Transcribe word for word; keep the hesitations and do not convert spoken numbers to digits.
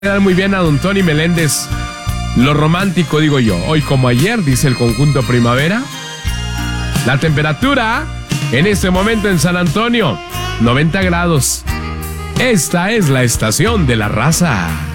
quedar muy bien a don Tony Meléndez. Lo romántico, digo yo. Hoy como ayer, dice el conjunto Primavera. La temperatura en este momento en San Antonio, noventa grados. Esta es la estación de la raza.